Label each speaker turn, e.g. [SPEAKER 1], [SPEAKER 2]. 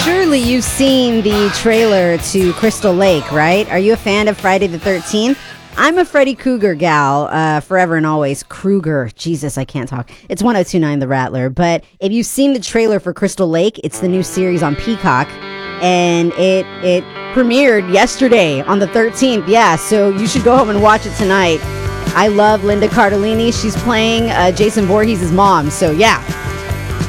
[SPEAKER 1] Surely you've seen the trailer to Crystal Lake, right? Are you a fan of Friday the 13th? I'm a Freddy Krueger gal, forever and always. Krueger. Jesus, I can't talk. It's 1029 The Rattler. But if you've seen the trailer for Crystal Lake, it's the new series on Peacock. And it premiered yesterday on the 13th. Yeah, so you should go home and watch it tonight. I love Linda Cardellini. She's playing Jason Voorhees' mom. So yeah,